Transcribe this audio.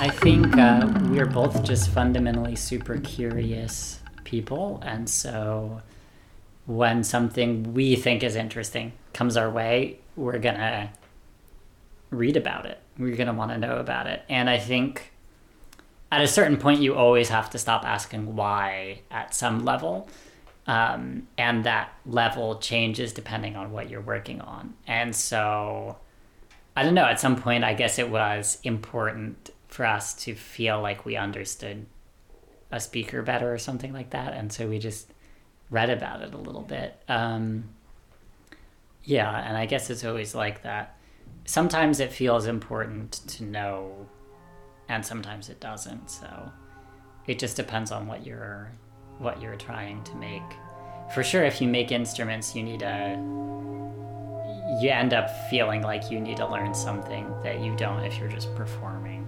I think we're both just fundamentally super curious people, and so when something we think is interesting comes our way, we're gonna read about it. We're gonna want to know about it. And I think at a certain point, you always have to stop asking why at some level. And that level changes depending on what you're working on. And so, I don't know, at some point, I guess it was important for us to feel like we understood a speaker better or something like that. And so we just read about it a little bit. Yeah, and I guess it's always like that. Sometimes it feels important to know, and sometimes it doesn't. So it just depends on what you're trying to make. For sure, if you make instruments, you end up feeling like you need to learn something that you don't if you're just performing.